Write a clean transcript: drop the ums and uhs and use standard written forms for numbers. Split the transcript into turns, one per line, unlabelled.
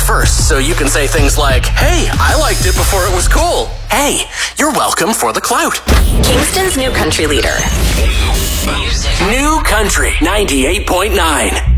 first, so you can say things like, hey, I liked it before it was cool. Hey, you're welcome for the clout.
Kingston's new country leader.
New Country 98.9.